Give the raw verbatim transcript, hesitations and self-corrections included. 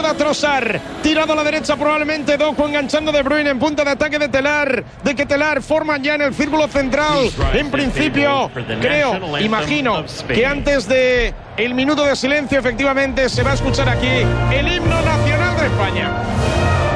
Jugada Trossard, tirado a la derecha probablemente Doku, enganchando De Bruyne en punta de ataque de Telar, de que Telar forman ya en el círculo central. En principio, creo, imagino que antes de el minuto de silencio efectivamente se va a escuchar aquí el himno nacional de España.